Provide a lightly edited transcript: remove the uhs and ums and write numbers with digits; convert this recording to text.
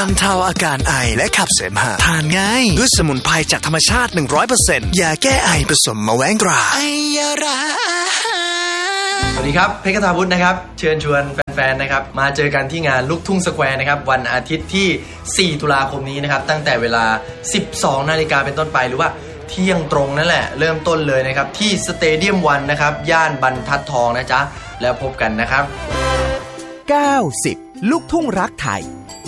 บรรเทาอาการไอและขับเสมหะทานง่ายด้วยสมุนไพรจากธรรมชาติ 100% ยาแก้ไอผสมมะแว้งกราไอยาราสวัสดีครับเพชรกทาวุฒินะครับเชิญชวนแฟนๆนะครับมาเจอกันที่งานลูกทุ่งสแควร์นะครับวันอาทิตย์ที่4ตุลาคมนี้นะครับตั้งแต่เวลา 12 นาฬิกาเป็นต้นไปหรือว่าเที่ยงตรงนั่นแหละเริ่มต้นเลยนะครับที่สเตเดียมวันนะครับย่านบรรทัดทองนะจ๊ะแล้วพบกันนะครับ 90ลูกทุ่งรักไทย